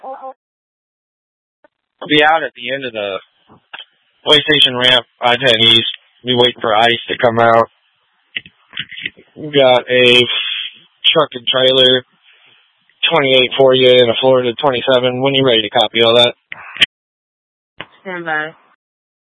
I'll be out at the end of the way station ramp, I-10 East. We wait for ICE to come out. We got a truck and trailer, 28 for you, and a Florida 27. When you ready to copy all that? Stand by.